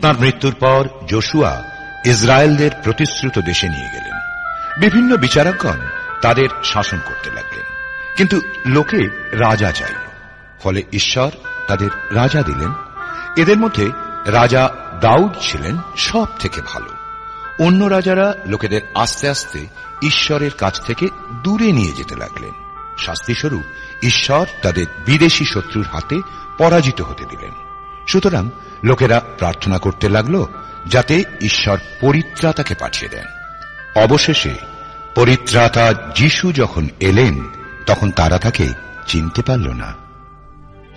তার মৃত্যুর পর যোশুয়া ইসরায়েলদের প্রতিশ্রুত দেশে নিয়ে গেলেন। বিভিন্ন বিচারকগণ তাদের শাসন করতে লাগলেন, কিন্তু লোকে রাজা চাইল। ফলে ঈশ্বর তাদের রাজা দিলেন। এদের মধ্যে রাজা দাউদ ছিলেন সব থেকে ভালো। অন্য রাজারা লোকেদের আস্তে আস্তে ঈশ্বরের কাছ থেকে দূরে নিয়ে যেতে লাগলেন। শাস্তিস্বরূপ ঈশ্বর তাদের বিদেশি শত্রুর হাতে পরাজিত হতে দিলেন। সুতরাং লোকেরা প্রার্থনা করতে লাগল যাতে ঈশ্বর পরিত্রাতাকে পাঠিয়ে দেন। অবশেষে পরিত্রাতা যিশু যখন এলেন, তখন তারা তাকে চিনতে পারল না।